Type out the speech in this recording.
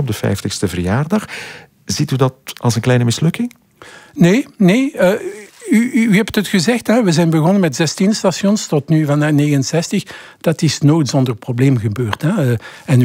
op de 50ste verjaardag. Ziet u dat als een kleine mislukking? Nee. U hebt het gezegd, hè? We zijn begonnen met 16 stations tot nu van 69. Dat is nooit zonder probleem gebeurd. Hè? En